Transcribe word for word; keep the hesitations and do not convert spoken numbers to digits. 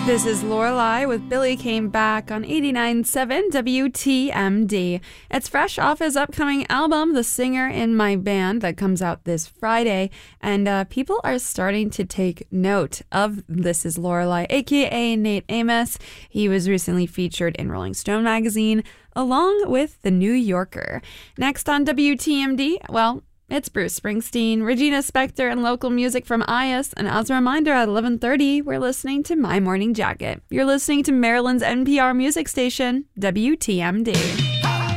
This is Lorelei with Billy Came Back on eighty-nine point seven W T M D. It's fresh off his upcoming album, The Singer in My Band, that comes out this Friday. And uh, people are starting to take note of This is Lorelei, a k a. Nate Amos. He was recently featured in Rolling Stone magazine, along with The New Yorker. Next on W T M D, well, it's Bruce Springsteen, Regina Spektor, and local music from Ias. And as a reminder, at eleven thirty, we're listening to My Morning Jacket. You're listening to Maryland's N P R music station, W T M D.